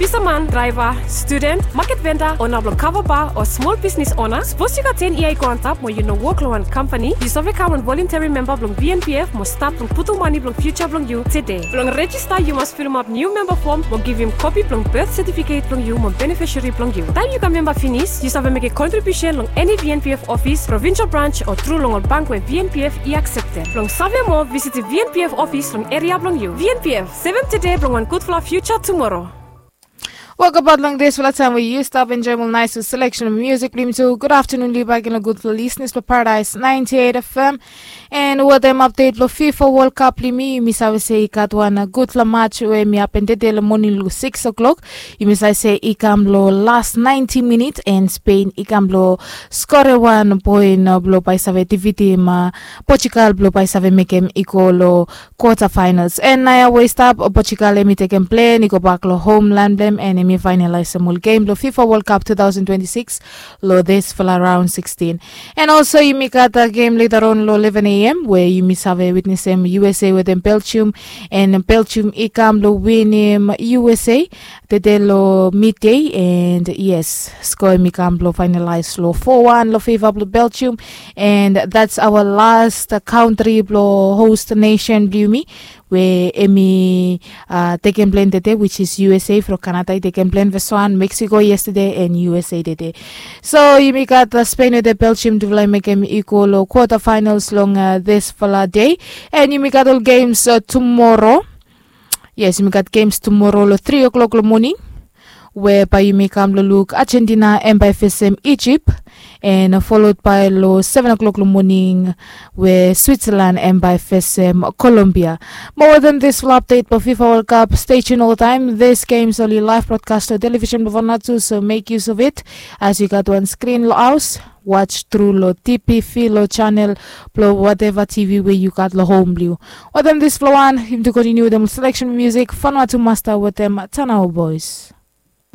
fisherman, driver, student, market vendor, owner of cover bar or small business owner. Suppose you got 10 EI go on top where you know work loan company. You survey one voluntary member blong VNPF must start blong putu money blong future blong you today. Blong register you must fill up new member form or give him copy blong birth certificate blong you mon beneficiary blong you. Time you can member finish, you survey make a contribution long any VNPF office, provincial branch or through long bank where VNPF is accepted. Long survey more visit the VNPF office long area blong you. VNPF 7 today blong one good for our future tomorrow. Welcome back long days for that time we used to have enjoyable nice selection of music. Good afternoon, Lee back in a good for listeners for Paradise 98 FM. And what them update for FIFA World Cup limi miss I say kat one good for match where me up and the morning 6 o'clock. You miss I say Ikamlo last 90 minutes and Spain Ikamlo score 1 point blow by save team Portugal blow by save make him equal quarterfinals. And I always stop Portugal me take him play Nico back homeland them and finalize the whole game lo FIFA World Cup 2026 lo this for round 16. And also you make the game later on lo 11 a.m. where you miss have a witness them USA with them Belgium and Belgium ikam lo win him USA the day lo midday and yes score mikam lo finalize lo 4-1 lo favor lo Belgium and that's our last country lo host nation Blumi where Emi taken play today, which is USA from Canada. They can play versus one Mexico yesterday and USA today. So you make got Spain with the Belgium to like make them equal quarterfinals long this for day, and you make got all games tomorrow. Yes, you make got games tomorrow 3 o'clock morning. Whereby you may come to look Argentina and by FSM Egypt and followed by 7 o'clock morning where Switzerland and by FSM Colombia. More than this will update for FIFA World Cup. Stay tuned all the time. This game is only live broadcast on television before Natsu, so make use of it as you got one screen house. Watch through lo TP filo channel lo whatever TV where you got lo home blue. Or then this flow on him to continue with them selection music. Fun to master with them Tanao boys.